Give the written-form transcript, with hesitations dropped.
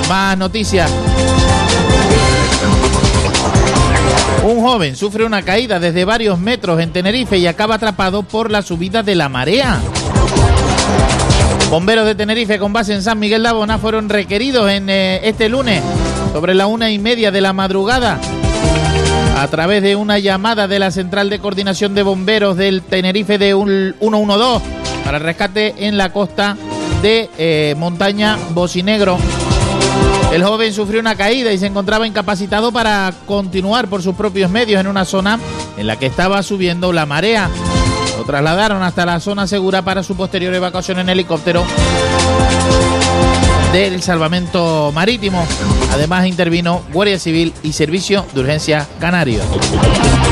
Más noticias. Un joven sufre una caída desde varios metros en Tenerife y acaba atrapado por la subida de la marea. Bomberos de Tenerife con base en San Miguel de Abona fueron requeridos en este lunes sobre la 1:30 de la madrugada a través de una llamada de la Central de Coordinación de Bomberos del Tenerife de 112 para el rescate en la costa de Montaña Bocinegro. El joven sufrió una caída y se encontraba incapacitado para continuar por sus propios medios en una zona en la que estaba subiendo la marea. Lo trasladaron hasta la zona segura para su posterior evacuación en helicóptero del Salvamento Marítimo. Además intervino Guardia Civil y Servicio de Urgencias Canario.